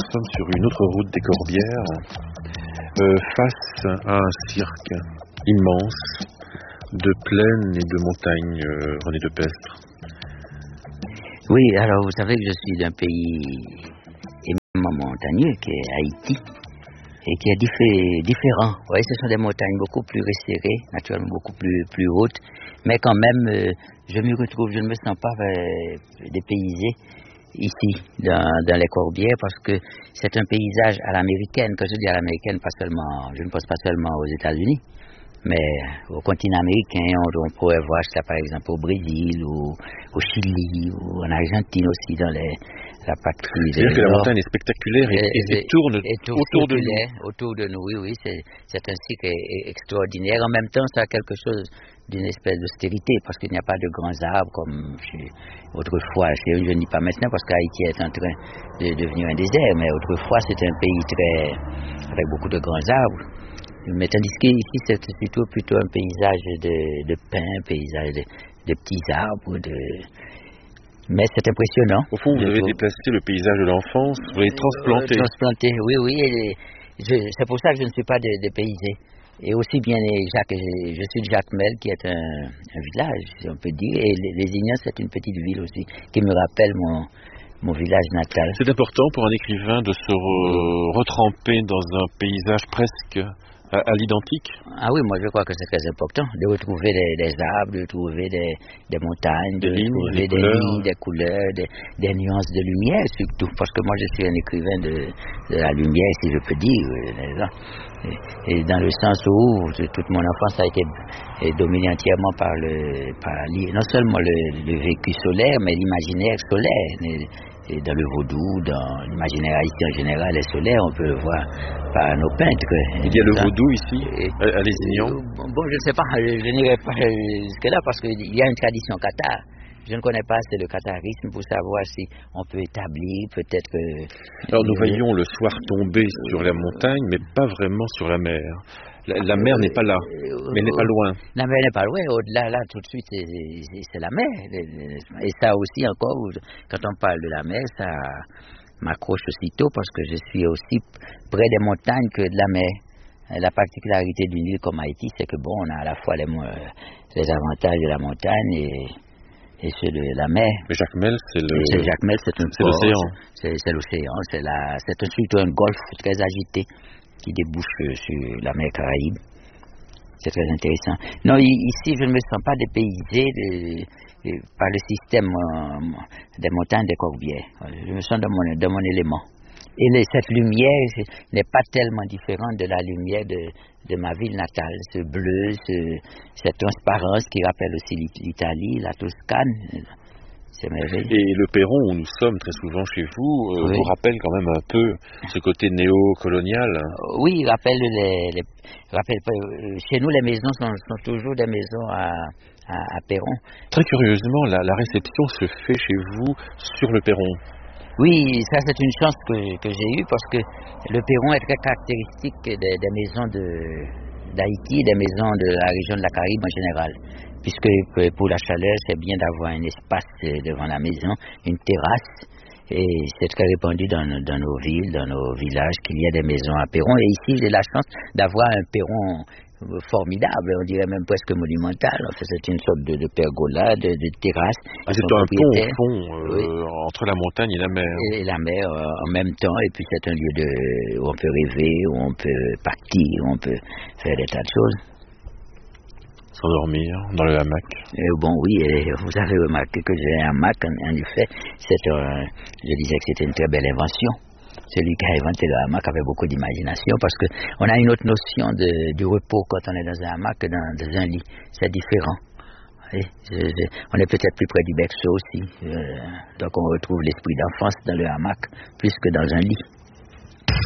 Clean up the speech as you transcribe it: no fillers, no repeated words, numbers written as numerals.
sommes sur une autre route des Corbières, face à un cirque immense de plaines et de montagnes, René Depestre. Oui, alors vous savez que je suis d'un pays éminemment montagneux qui est Haïti et qui est différent. Vous voyez, ce sont des montagnes beaucoup plus resserrées, naturellement beaucoup plus hautes, mais quand même, je ne me sens pas dépaysé ici, dans les Corbières, parce que c'est un paysage à l'américaine. Quand je dis à l'américaine, je ne pense pas seulement aux États-Unis, mais au continent américain. On pourrait voir ça par exemple au Brésil, ou au Chili, ou en Argentine aussi, dans la partie. C'est-à-dire que la montagne est spectaculaire et tourne autour de nous. Oui, c'est un cycle extraordinaire. En même temps, ça a quelque chose d'une espèce d'austérité, parce qu'il n'y a pas de grands arbres comme autrefois. Je ne dis pas maintenant parce qu'Haïti est en train de devenir un désert, mais autrefois c'était un pays avec beaucoup de grands arbres. Mais tandis qu'ici c'est plutôt un paysage de pins, un paysage de petits arbres, mais c'est impressionnant. Au fond, vous avez déplacé le paysage de l'enfance, vous l'avez transplanté. Transplanté, oui. C'est pour ça que je ne suis pas dépaysé. Et aussi bien je suis de Jacmel, qui est un village, si on peut dire, et les Ignans, c'est une petite ville aussi, qui me rappelle mon village natal. C'est important pour un écrivain de se retremper dans un paysage presque à l'identique? Ah oui, moi je crois que c'est très important de retrouver des arbres, de retrouver des montagnes, de retrouver des lignes, des couleurs, des nuances de lumière surtout, parce que moi je suis un écrivain de la lumière, si je peux dire. Et dans le sens où toute mon enfance a été dominée entièrement par non seulement le vécu solaire, mais l'imaginaire solaire. Et dans le vaudou, dans l'imaginaire haïtien en général, les solaires, on peut le voir par nos peintres. Il y a le vaudou ici, à Lézignan? Bon, je ne sais pas, je n'irai pas jusque-là, parce qu'il y a une tradition cathare. Je ne connais pas assez le catharisme pour savoir si on peut établir peut-être que... Alors nous voyons le soir tomber sur la montagne, mais pas vraiment sur la mer. La mer n'est pas là, mais elle n'est pas loin. La mer n'est pas loin, au-delà, là, tout de suite, c'est la mer. Et ça aussi, encore, quand on parle de la mer, ça m'accroche aussitôt, parce que je suis aussi près des montagnes que de la mer. La particularité d'une île comme Haïti, c'est que on a à la fois les avantages de la montagne et ceux de la mer. Mais Jacmel, c'est l'océan. C'est l'océan, c'est surtout un golfe très agité qui débouche sur la mer Caraïbe. C'est très intéressant. Non, ici, je ne me sens pas dépaysé par le système des montagnes des Corbières. Je me sens dans mon élément. Et cette lumière n'est pas tellement différente de la lumière de ma ville natale. Ce bleu, cette transparence qui rappelle aussi l'Italie, la Toscane. C'est merveilleux. Et le perron où nous sommes très souvent chez vous, vous rappelle quand même un peu ce côté néo-colonial? Oui, il rappelle chez nous, les maisons sont toujours des maisons à perron. Très curieusement, la réception se fait chez vous sur le perron. Oui, ça c'est une chance que j'ai eue, parce que le perron est très caractéristique des maisons d'Haïti, des maisons de la région de la Caraïbe en général. Puisque pour la chaleur, c'est bien d'avoir un espace devant la maison, une terrasse, et c'est très répandu dans nos villes, dans nos villages, qu'il y a des maisons à perron. Et ici, j'ai la chance d'avoir un perron formidable, on dirait même presque monumental. En fait, c'est une sorte de pergola, de terrasse. C'est un pont au fond entre la montagne et la mer. Et la mer en même temps, et puis c'est un lieu où on peut rêver, où on peut partir, où on peut faire des tas de choses. S'endormir dans le hamac. Bon, oui, vous avez remarqué que j'ai un hamac, en effet. Je disais que c'était une très belle invention. Celui qui a inventé le hamac avait beaucoup d'imagination, parce qu'on a une autre notion du repos quand on est dans un hamac que dans un lit. C'est différent. On est peut-être plus près du berceau aussi. Donc on retrouve l'esprit d'enfance dans le hamac plus que dans un lit.